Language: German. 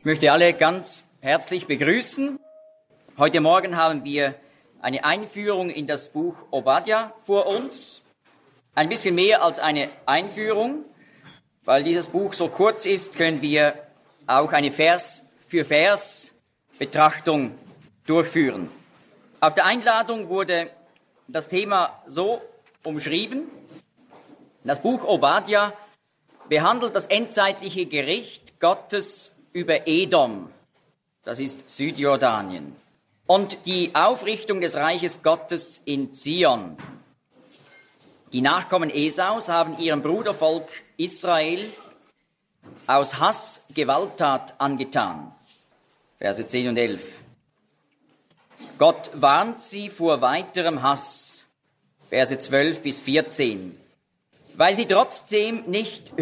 Ich möchte alle ganz herzlich begrüßen. Heute Morgen haben wir eine Einführung in das Buch Obadja vor uns. Ein bisschen mehr als eine Einführung, weil dieses Buch so kurz ist, können wir auch eine Vers-für-Vers-Betrachtung durchführen. Auf der Einladung wurde das Thema so umschrieben: Das Buch Obadja behandelt das endzeitliche Gericht Gottes über Edom, das ist Südjordanien, und die Aufrichtung des Reiches Gottes in Zion. Die Nachkommen Esaus haben ihrem Brudervolk Israel aus Hass Gewalttat angetan. Verse 10 und 11. Gott warnt sie vor weiterem Hass. Verse 12 bis 14. Weil sie trotzdem nicht